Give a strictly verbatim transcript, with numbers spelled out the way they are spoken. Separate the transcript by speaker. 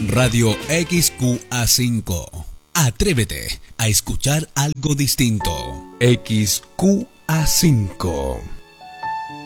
Speaker 1: Radio X Q A cinco. Atrévete a escuchar algo distinto.
Speaker 2: X Q A cinco.